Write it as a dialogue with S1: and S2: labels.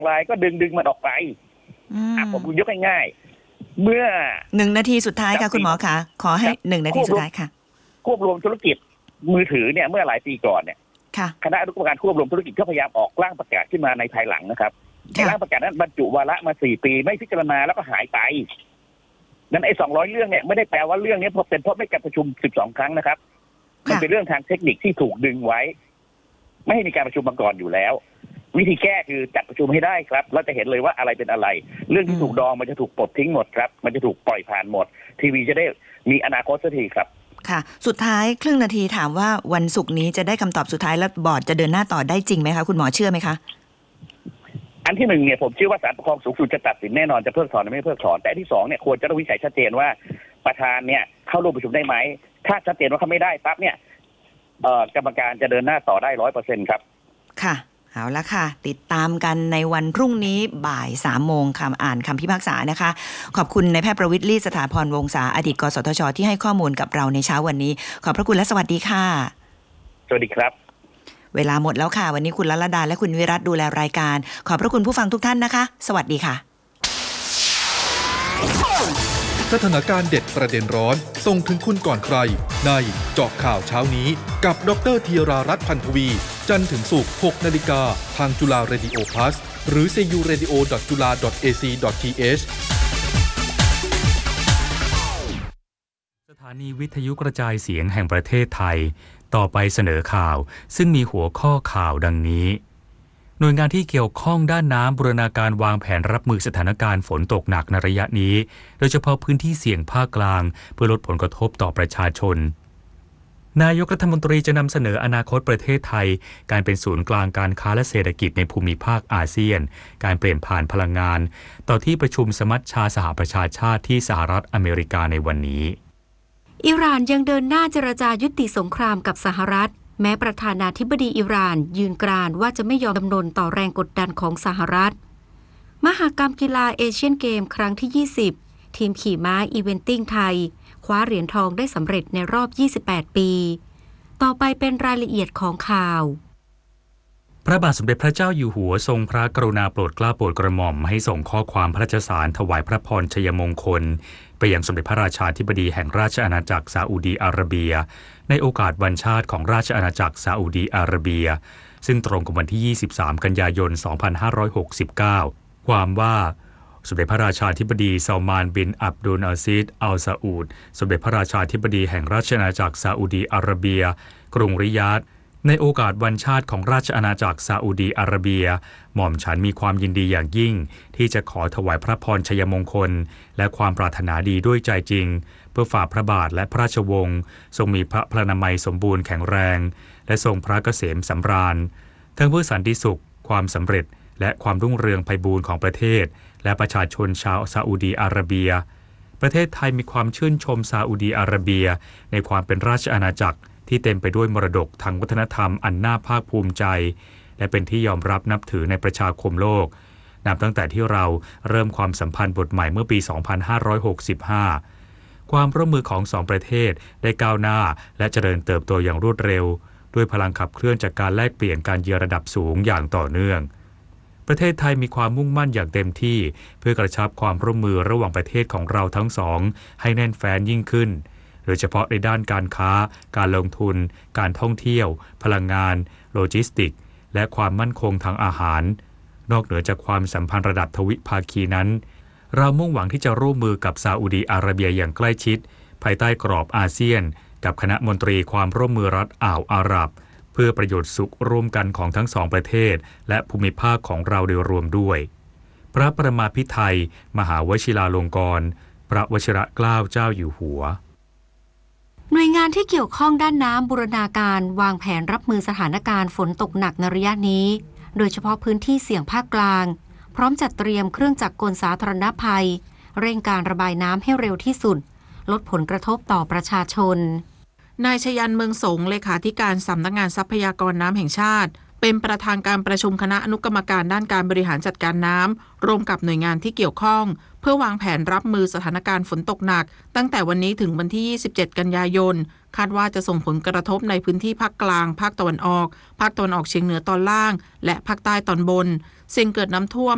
S1: รายก็ดึงมันออกไปผมยกง่ายๆเมื่อ
S2: 1 นาทีสุดท้ายค่ะคุณหมอคะขอให้1 นาทีสุดท้ายค่ะ
S1: ควบรวมธุรกิจมือถือเนี่ยเมื่อหลายปีก่อนเนี่ยคณะอนุกรรมการควบรวมธุรกิจก็พยายามออกร่างประกาศขึ้นมาในภายหลังนะครับในร่างประกาศนั้นบรรจุวาระมา4 ปีไม่พิจารณาแล้วก็หายไปนั้นไอ้200 เรื่องเนี่ยไม่ได้แปลว่าเรื่องนี้เป็นเพราะไม่การประชุม12 ครั้งนะครับมันเป็นเรื่องทางเทคนิคที่ถูกดึงไว้ไม่ให้มีการประชุมมาก่อนอยู่แล้ววิธีแก้คือจัดประชุมให้ได้ครับเราจะเห็นเลยว่าอะไรเป็นอะไรเรื่องที่ถูกดองมันจะถูกปลดทิ้งหมดครับมันจะถูกปล่อยผ่านหมดทีวีจะได้มีอนาคตสักทีครับ
S2: ค่ะสุดท้ายครึ่งนาทีถามว่าวันศุกร์นี้จะได้คำตอบสุดท้ายแล้วบอร์ดจะเดินหน้าต่อได้จริงไหมคะคุณหมอเชื่อไหมคะ
S1: อันที่1เนี่ยผมเชื่อว่าศาลปกครองสูงสุดจะตัดสินแน่นอนจะเพิกถอนหรือไม่เพิกถอนแต่ที่2เนี่ยควรจะต้องวิจัยชัดเจนว่าประธานเนี่ยเข้าร่วมประชุมได้ไหมถ้าชัดเจนว่าเขาไม่ได้ปั๊บเนี่ยกรรมการจะเดินหน้าต่อได้ 100% ครับ
S2: ค่ะเอาละค่ะติดตามกันในวันพรุ่งนี้บ่าย 3 โมงคำอ่านคำพิพากษานะคะขอบคุณนายแพทย์ประวิตร ลี่สถาพรวงศาอดีตกสทช.ที่ให้ข้อมูลกับเราในเช้าวันนี้ขอบพระคุณและสวัสดีค่ะ
S1: สวัสดีครับ
S2: เวลาหมดแล้วค่ะวันนี้คุณลลดาและคุณวิรัตดูแลรายการขอบพระคุณผู้ฟังทุกท่านนะคะสวัสดีค่ะ
S3: สถานการณ์เด็ดประเด็นร้อนส่งถึงคุณก่อนใครในเจาะข่าวเช้านี้กับดร.ธีรารัตน์ พันธวี จันทร์ถึงศุกร์ 6 นาฬิกาทางจุฬาเรดิโอพลัสหรือ curadio.jula.ac.th
S4: สถานีวิทยุกระจายเสียงแห่งประเทศไทยต่อไปเสนอข่าวซึ่งมีหัวข้อข่าวดังนี้หน่วยงานที่เกี่ยวข้องด้านน้ำบูรณาการวางแผนรับมือสถานการณ์ฝนตกหนักในระยะนี้โดยเฉพาะพื้นที่เสี่ยงภาคกลางเพื่อลดผลกระทบต่อประชาชนนายกรัฐมนตรีจะนำเสนออนาคตประเทศไทยการเป็นศูนย์กลางการค้าและเศรษฐกิจในภูมิภาคอาเซียนการเปลี่ยนผ่านพลังงานต่อที่ประชุมสมัชชาสหประชาชาติที่สหรัฐอเมริกาในวันนี้
S5: อิหร่านยังเดินหน้าเจรจายุติสงครามกับสหรัฐแม้ประธานาธิบดีอิหร่านยืนกรานว่าจะไม่ยอมจำนนต่อแรงกดดันของสหรัฐมหกรรมกีฬาเอเชียนเกมครั้งที่ 20ทีมขี่ม้าอีเวนติ้งไทยคว้าเหรียญทองได้สำเร็จในรอบ 28 ปีต่อไปเป็นรายละเอียดของข่าว
S4: พระบาทสมเด็จพระเจ้าอยู่หัวทรงพระกรุณาโปรดเกล้าโปรดกระหม่อมให้ส่งข้อความพระราชสารถวายพระพรชัยมงคลไปยังสมเด็จพระราชาธิบดีแห่งราชอาณาจักรซาอุดีอาระเบียในโอกาสวันชาติของราชอาณาจักรซาอุดีอาระเบียซึ่งตรงกับวันที่ 23 กันยายน 2569 ความว่าสมเด็จพระราชาธิบดีซัลมานบินอับดุลอาซิซอัลซาอูดสมเด็จพระราชาธิบดีแห่งราชอาณาจักรซาอุดีอาระเบียกรุงริยาดในโอกาสวันชาติของราชอาณาจักรซาอุดีอาระเบียหม่อมฉันมีความยินดีอย่างยิ่งที่จะขอถวายพระพรชัยมงคลและความปรารถนาดีด้วยใจจริงเพื่อฝ่าพระบาทและพระราชวงศ์ทรงมีพระพลานามัยสมบูรณ์แข็งแรงและทรงพระเกษมสำราญทั้งเพื่อสันติสุขความสำเร็จและความรุ่งเรืองไพบูลย์ของประเทศและประชาชนชาวซาอุดีอาระเบียประเทศไทยมีความชื่นชมซาอุดีอาระเบียในความเป็นราชอาณาจักรที่เต็มไปด้วยมรดกทางวัฒนธรรมอันน่าภาคภูมิใจและเป็นที่ยอมรับนับถือในประชาคมโลกนับตั้งแต่ที่เราเริ่มความสัมพันธ์บทใหม่เมื่อปี 2565 ความร่วมมือของสองประเทศได้ก้าวหน้าและเจริญเติบโตอย่างรวดเร็วด้วยพลังขับเคลื่อนจากการแลกเปลี่ยนการเยือนระดับสูงอย่างต่อเนื่องประเทศไทยมีความมุ่งมั่นอย่างเต็มที่เพื่อกระชับความร่วมมือระหว่างประเทศของเราทั้งสองให้แน่นแฟ้นยิ่งขึ้นโดยเฉพาะในด้านการค้าการลงทุนการท่องเที่ยวพลังงานโลจิสติกส์และความมั่นคงทางอาหารนอกเหนือจากความสัมพันธ์ระดับทวิภาคีนั้นเรามุ่งหวังที่จะร่วมมือกับซาอุดีอาระเบียอย่างใกล้ชิดภายใต้กรอบอาเซียนกับคณะมนตรีความร่วมมือรัฐอ่าวอาหรับเพื่อประโยชน์สุขร่วมกันของทั้งสองประเทศและภูมิภาคของเราโดยรวมด้วยพระประมาภิไธยมหาวชิราลงกรณ์พระวชิรเกล้าเจ้าอยู่หัว
S5: หน่วยงานที่เกี่ยวข้องด้านน้ำบูรณาการวางแผนรับมือสถานการณ์ฝนตกหนักในระยะนี้โดยเฉพาะพื้นที่เสี่ยงภาคกลางพร้อมจัดเตรียมเครื่องจักรกลสาธารณภัยเร่งการระบายน้ำให้เร็วที่สุดลดผลกระทบต่อประชาชน
S6: นายชยันเมืองสงเลขาธิการสำนักงานทรัพยากรน้ำแห่งชาติเป็นประธานการประชุมคณะอนุกรรมการด้านการบริหารจัดการน้ำร่วมกับหน่วยงานที่เกี่ยวข้องเพื่อวางแผนรับมือสถานการณ์ฝนตกหนักตั้งแต่วันนี้ถึงวันที่ 27 กันยายนคาดว่าจะส่งผลกระทบในพื้นที่ภาคกลางภาคตะวันออกภาคตะวันออกเฉียงเหนือตอนล่างและภาคใต้ตอนบนเสี่ยงเกิดน้ำท่วม